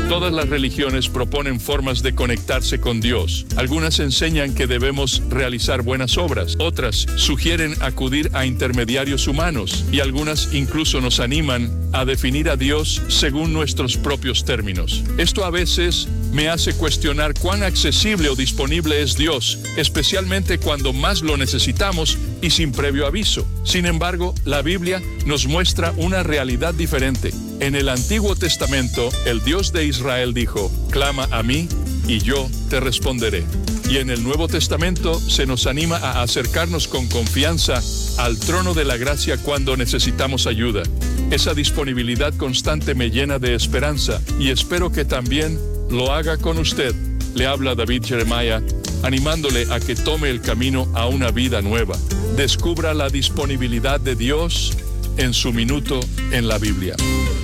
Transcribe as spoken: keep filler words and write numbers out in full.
Todas las religiones proponen formas de conectarse con Dios. Algunas enseñan que debemos realizar buenas obras, otras sugieren acudir a intermediarios humanos y algunas incluso nos animan a definir a Dios según nuestros propios términos. Esto a veces me hace cuestionar cuán accesible o disponible es Dios, especialmente cuando más lo necesitamos y sin previo aviso. Sin embargo, la Biblia nos muestra una realidad diferente. En el Antiguo Testamento, el Dios de Israel dijo: clama a mí y yo te responderé. Y en el Nuevo Testamento se nos anima a acercarnos con confianza al trono de la gracia cuando necesitamos ayuda. Esa disponibilidad constante me llena de esperanza y espero que también lo haga con usted. Le habla David Jeremiah, animándole a que tome el camino a una vida nueva. Descubra la disponibilidad de Dios en su minuto en la Biblia.